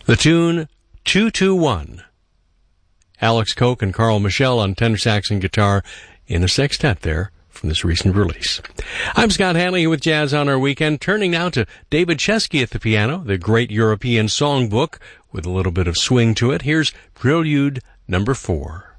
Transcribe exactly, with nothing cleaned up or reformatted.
The tune, two two one. Alex Koch and Carl Michel on tenor sax and guitar in a sextet there from this recent release. I'm Scott Hanley with Jazz on Our Weekend, turning now to David Chesky at the piano, the great European songbook with a little bit of swing to it. Here's Prelude number four.